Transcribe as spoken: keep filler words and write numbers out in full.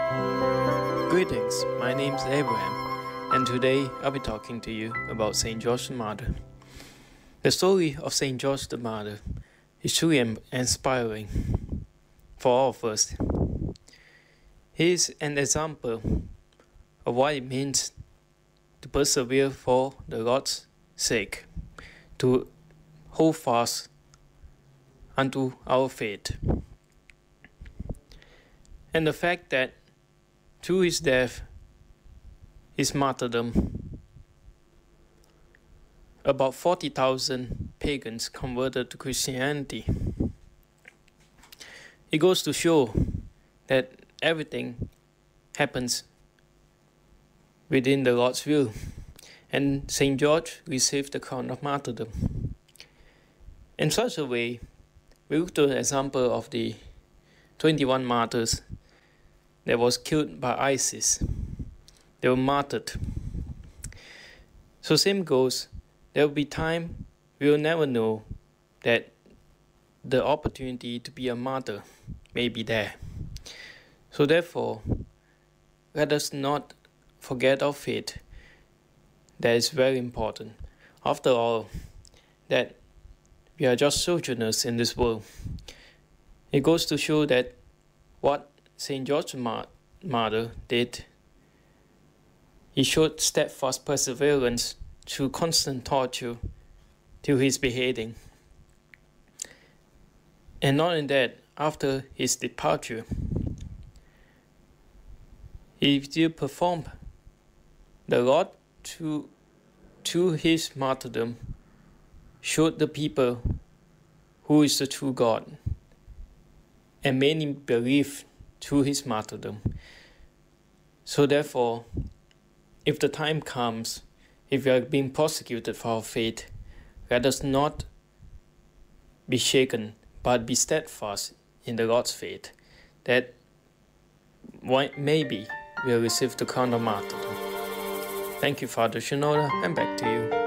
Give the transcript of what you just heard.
Greetings, my name is Abraham, and today I'll be talking to you about Saint George the Martyr. The story of Saint George the Martyr is truly inspiring for all of us. He is an example of what it means to persevere for the Lord's sake, to hold fast unto our faith. And the fact that through his death, his martyrdom, about forty thousand pagans converted to Christianity. It goes to show that everything happens within the Lord's will, and Saint George received the crown of martyrdom. In such a way, we look to the example of the twenty-one martyrs that was killed by ISIS. They were martyred. So same goes, there will be time we will never know that the opportunity to be a martyr may be there. So therefore, let us not forget our faith. That is very important. After all, that we are just sojourners in this world. It goes to show that what Saint George the Martyr did, he showed steadfast perseverance through constant torture till his beheading. And not only that, after his departure, he still performed the Lord through, through his martyrdom, showed the people who is the true God, and many believe through his martyrdom. So therefore, if the time comes, if we are being persecuted for our faith, let us not be shaken, but be steadfast in the Lord's faith, that maybe we'll receive the crown of martyrdom. Thank you, Father Shinoda, and back to you.